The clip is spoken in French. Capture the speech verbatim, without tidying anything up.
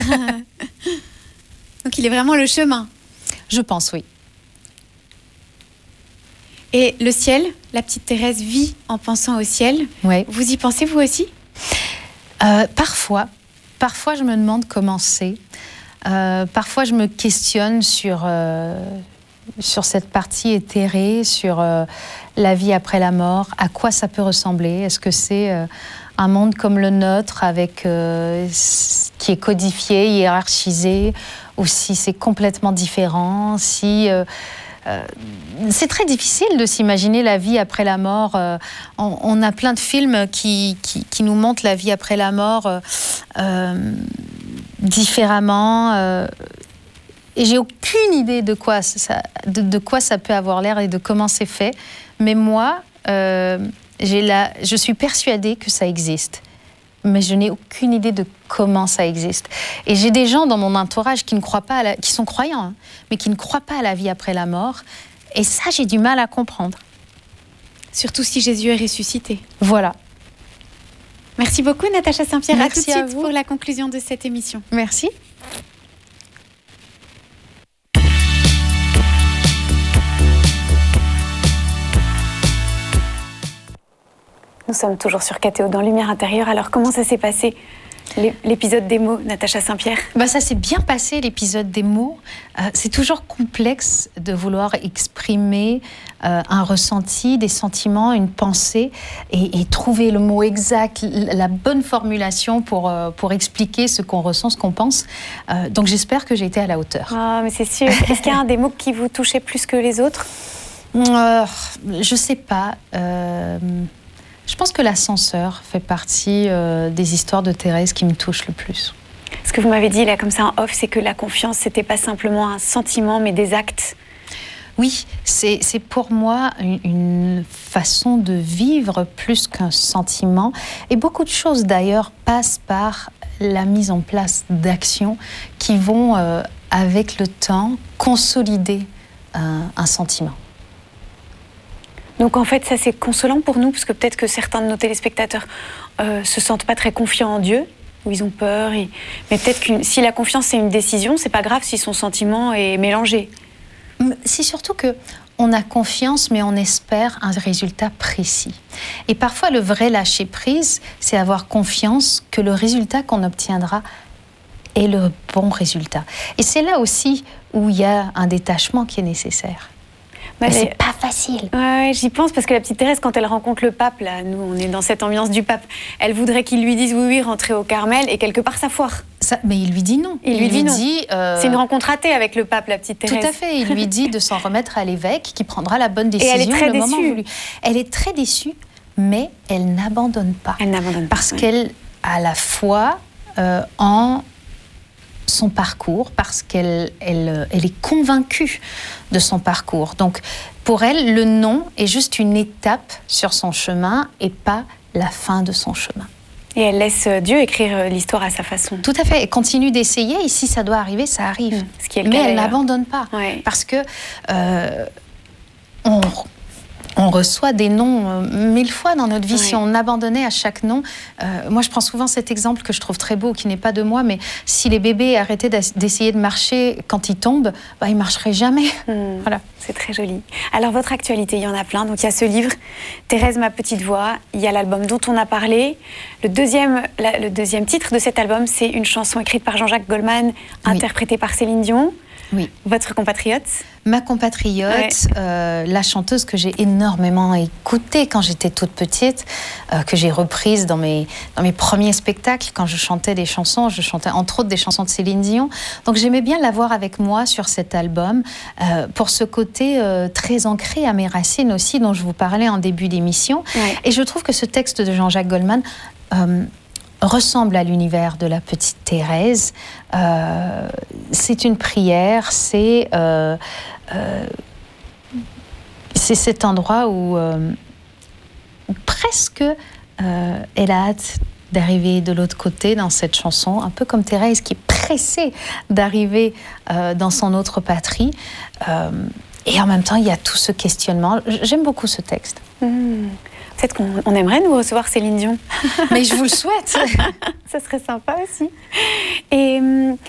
Donc il est vraiment le chemin. Je pense, oui. Et le ciel, la petite Thérèse vit en pensant au ciel. Oui. Vous y pensez vous aussi ? euh, Parfois. Parfois, je me demande comment c'est. Euh, parfois, je me questionne sur, euh, sur cette partie éthérée, sur euh, la vie après la mort. À quoi ça peut ressembler ? Est-ce que c'est euh, un monde comme le nôtre, avec, euh, qui est codifié, hiérarchisé, ou si c'est complètement différent, si... Euh, Euh, c'est très difficile de s'imaginer la vie après la mort. Euh, on, on a plein de films qui, qui, qui nous montrent la vie après la mort euh, euh, différemment. Euh, et j'ai aucune idée de quoi ça, de, de quoi ça peut avoir l'air et de comment c'est fait. Mais moi, euh, j'ai la, je suis persuadée que ça existe. Mais je n'ai aucune idée de comment ça existe. Et j'ai des gens dans mon entourage qui ne croient pas à la, qui sont croyants, hein, mais qui ne croient pas à la vie après la mort. Et ça, j'ai du mal à comprendre. Surtout si Jésus est ressuscité. Voilà. Merci beaucoup, Natacha Saint-Pierre. Merci à tout de à suite vous. pour la conclusion de cette émission. Merci. Nous sommes toujours sur K T O dans Lumière intérieure. Alors, comment ça s'est passé, l'épisode des mots, Natacha Saint-Pierre ? Bah, ça s'est bien passé, l'épisode des mots. Euh, c'est toujours complexe de vouloir exprimer euh, un ressenti, des sentiments, une pensée, et, et trouver le mot exact, la bonne formulation pour, euh, pour expliquer ce qu'on ressent, ce qu'on pense. Euh, donc, j'espère que j'ai été à la hauteur. Ah, oh, mais c'est sûr. Est-ce qu'il y a un des mots qui vous touchait plus que les autres ? euh, Je sais pas. Euh... Je pense que l'ascenseur fait partie euh, des histoires de Thérèse qui me touchent le plus. Ce que vous m'avez dit là comme ça en off, c'est que la confiance, c'était pas simplement un sentiment, mais des actes. Oui, c'est, c'est pour moi une, une façon de vivre plus qu'un sentiment. Et beaucoup de choses d'ailleurs passent par la mise en place d'actions qui vont, euh, avec le temps, consolider un, un sentiment. Donc en fait, ça c'est consolant pour nous, parce que peut-être que certains de nos téléspectateurs euh, se sentent pas très confiants en Dieu, ou ils ont peur. Et... Mais peut-être que si la confiance c'est une décision, c'est pas grave si son sentiment est mélangé. C'est surtout que on a confiance, mais on espère un résultat précis. Et parfois, le vrai lâcher prise, c'est avoir confiance que le résultat qu'on obtiendra est le bon résultat. Et c'est là aussi où il y a un détachement qui est nécessaire. Bah, mais les... c'est pas facile. Ouais, j'y pense parce que la petite Thérèse, quand elle rencontre le pape, là, nous, on est dans cette ambiance du pape, elle voudrait qu'il lui dise oui, oui, rentrer au Carmel, et quelque part, ça foire. Ça, mais il lui dit non. Il, il lui dit non. Dit, euh... C'est une rencontre ratée avec le pape, la petite Thérèse. Tout à fait. Il lui dit de s'en remettre à l'évêque, qui prendra la bonne décision. Et elle est très le déçue. Moment voulu. Elle est très déçue, mais elle n'abandonne pas. Elle n'abandonne pas. Parce oui. qu'elle a la foi euh, en son parcours, parce qu'elle elle, elle est convaincue de son parcours. Donc, pour elle, le non est juste une étape sur son chemin et pas la fin de son chemin. Et elle laisse Dieu écrire l'histoire à sa façon. Tout à fait. Elle continue d'essayer. Et si ça doit arriver, ça arrive. Mmh. Ce qui est le Mais cas elle d'ailleurs. n'abandonne pas. Ouais. Parce que euh, on, on reçoit des noms euh, mille fois dans notre vie. Ouais. Si on abandonnait à chaque nom, euh, moi je prends souvent cet exemple que je trouve très beau, qui n'est pas de moi, mais si les bébés arrêtaient d'essayer de marcher quand ils tombent, bah, ils ne marcheraient jamais. Mmh. Voilà. C'est très joli. Alors votre actualité, il y en a plein. Donc il y a ce livre, Thérèse, ma petite voix. Il y a l'album dont on a parlé. Le deuxième, la, le deuxième titre de cet album, c'est une chanson écrite par Jean-Jacques Goldman, oui. interprétée par Céline Dion. Oui. Votre compatriote. Ma compatriote, ouais. euh, la chanteuse que j'ai énormément écoutée quand j'étais toute petite, euh, que j'ai reprise dans mes, dans mes premiers spectacles, quand je chantais des chansons. Je chantais entre autres des chansons de Céline Dion. Donc j'aimais bien l'avoir avec moi sur cet album, euh, pour ce côté euh, très ancré à mes racines aussi, dont je vous parlais en début d'émission. Ouais. Et je trouve que ce texte de Jean-Jacques Goldman euh, ressemble à l'univers de la petite Thérèse. Euh, c'est une prière, c'est euh, euh, c'est cet endroit où, euh, où presque euh, elle a hâte d'arriver de l'autre côté dans cette chanson, un peu comme Thérèse qui est pressée d'arriver euh, dans son autre patrie. Euh, et en même temps, il y a tout ce questionnement. J'aime beaucoup ce texte. Mmh. Peut-être qu'on on aimerait nous recevoir Céline Dion. Mais je vous le souhaite. Ça serait sympa aussi. Et hum,